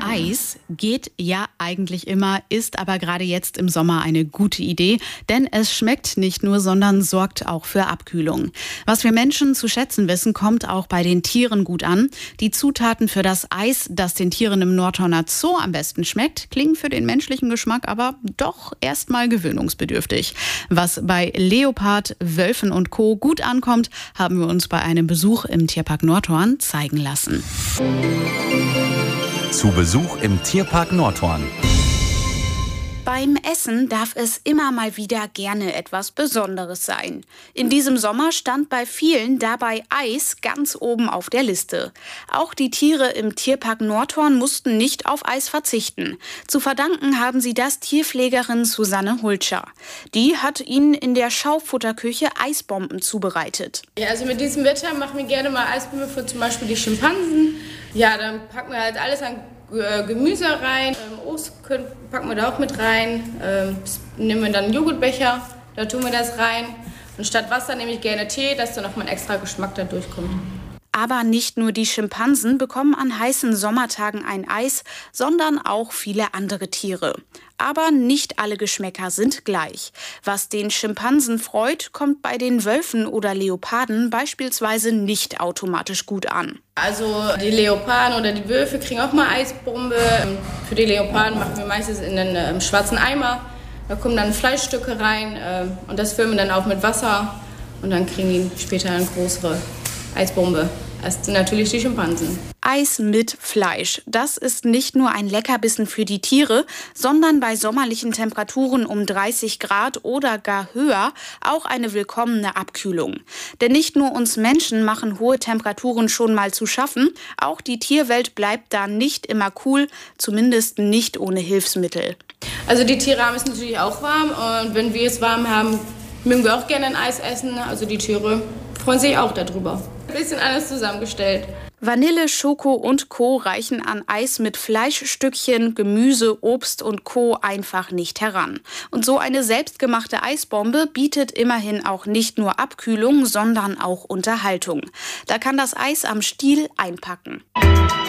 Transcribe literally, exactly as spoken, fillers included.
Eis geht ja eigentlich immer, ist aber gerade jetzt im Sommer eine gute Idee, denn es schmeckt nicht nur, sondern sorgt auch für Abkühlung. Was wir Menschen zu schätzen wissen, kommt auch bei den Tieren gut an. Die Zutaten für das Eis, das den Tieren im Nordhorner Zoo am besten schmeckt, klingen für den menschlichen Geschmack aber doch erstmal gewöhnungsbedürftig. Was bei Leopard, Wölfen und Co. gut ankommt, haben wir uns bei einem Besuch im Tierpark Nordhorn zeigen lassen. Zu Besuch im Tierpark Nordhorn. Beim Essen darf es immer mal wieder gerne etwas Besonderes sein. In diesem Sommer stand bei vielen dabei Eis ganz oben auf der Liste. Auch die Tiere im Tierpark Nordhorn mussten nicht auf Eis verzichten. Zu verdanken haben sie das Tierpflegerin Susanne Hultscher. Die hat ihnen in der Schaufutterküche Eisbomben zubereitet. Ja, also mit diesem Wetter machen wir gerne mal Eisbomben für zum Beispiel die Schimpansen. Ja, dann packen wir halt alles an Gemüse rein, ähm, Obst können, packen wir da auch mit rein, ähm, nehmen wir dann einen Joghurtbecher, da tun wir das rein und statt Wasser nehme ich gerne Tee, dass dann nochmal ein extra Geschmack da durchkommt. Aber nicht nur die Schimpansen bekommen an heißen Sommertagen ein Eis, sondern auch viele andere Tiere. Aber nicht alle Geschmäcker sind gleich. Was den Schimpansen freut, kommt bei den Wölfen oder Leoparden beispielsweise nicht automatisch gut an. Also die Leoparden oder die Wölfe kriegen auch mal Eisbombe. Für die Leoparden machen wir meistens in einen äh, schwarzen Eimer. Da kommen dann Fleischstücke rein äh, und das füllen wir dann auch mit Wasser. Und dann kriegen die später eine größere Eisbombe. Das sind natürlich die Schimpansen. Eis mit Fleisch. Das ist nicht nur ein Leckerbissen für die Tiere, sondern bei sommerlichen Temperaturen um dreißig Grad oder gar höher auch eine willkommene Abkühlung. Denn nicht nur uns Menschen machen hohe Temperaturen schon mal zu schaffen, auch die Tierwelt bleibt da nicht immer cool, zumindest nicht ohne Hilfsmittel. Also die Tiere haben es natürlich auch warm und wenn wir es warm haben, mögen wir auch gerne ein Eis essen. Also die Tiere freuen sich auch darüber. Ein bisschen alles zusammengestellt. Vanille, Schoko und Co. reichen an Eis mit Fleischstückchen, Gemüse, Obst und Co. einfach nicht heran. Und so eine selbstgemachte Eisbombe bietet immerhin auch nicht nur Abkühlung, sondern auch Unterhaltung. Da kann das Eis am Stiel einpacken.